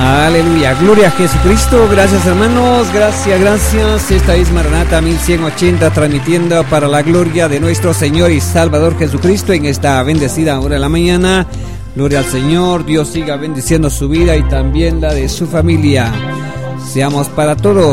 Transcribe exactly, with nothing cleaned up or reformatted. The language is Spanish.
Aleluya, gloria a Jesucristo. Gracias, hermanos, gracias, gracias. Esta es Maranata mil ciento ochenta, transmitiendo para la gloria de nuestro Señor y Salvador Jesucristo en esta bendecida hora de la mañana. Gloria al Señor, Dios siga bendiciendo su vida y también la de su familia. Seamos para todos